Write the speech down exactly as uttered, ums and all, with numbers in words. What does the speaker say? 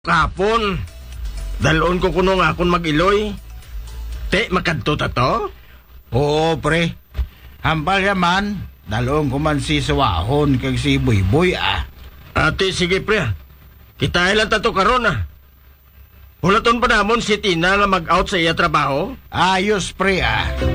Kapon, dalon ko kuno nga akong mag-iloy. Te, makadto ta to? Oo, pre. Hambal yaman, dalong ko man si Sawahon kag si Buyboy ah. Ate, sige pre. Kita lang tato karon ah. Hulaton pa namon si Tina nga mag-out sa iya trabaho. Ayos pre ah.